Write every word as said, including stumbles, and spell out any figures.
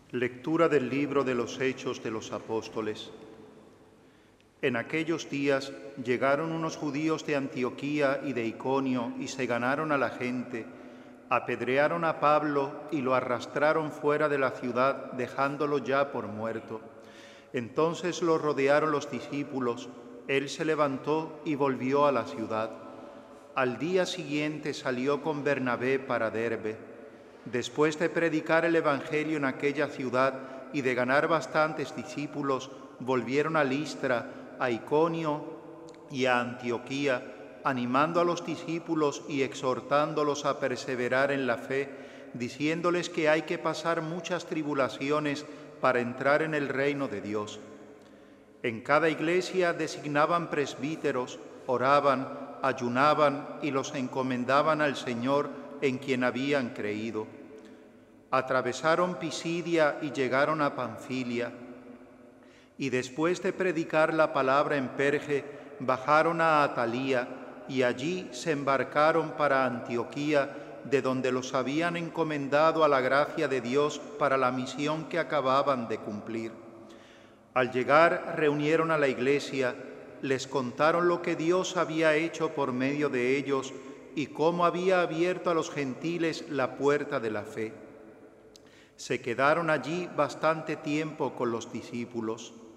Lectura del libro de los Hechos de los Apóstoles. En aquellos días llegaron unos judíos de Antioquía y de Iconio y se ganaron a la gente, apedrearon a Pablo y lo arrastraron fuera de la ciudad, dejándolo ya por muerto. Entonces lo rodearon los discípulos, él se levantó y volvió a la ciudad. Al día siguiente salió con Bernabé para Derbe. Después de predicar el Evangelio en aquella ciudad y de ganar bastantes discípulos, volvieron a Listra, a Iconio y a Antioquía, animando a los discípulos y exhortándolos a perseverar en la fe, diciéndoles que hay que pasar muchas tribulaciones para entrar en el reino de Dios. En cada iglesia designaban presbíteros, oraban, ayunaban y los encomendaban al Señor en quien habían creído. Atravesaron Pisidia y llegaron a Panfilia, y después de predicar la palabra en Perge, bajaron a Atalía, y allí se embarcaron para Antioquía, de donde los habían encomendado a la gracia de Dios para la misión que acababan de cumplir. Al llegar, reunieron a la iglesia, les contaron lo que Dios había hecho por medio de ellos y cómo había abierto a los gentiles la puerta de la fe. Se quedaron allí bastante tiempo con los discípulos.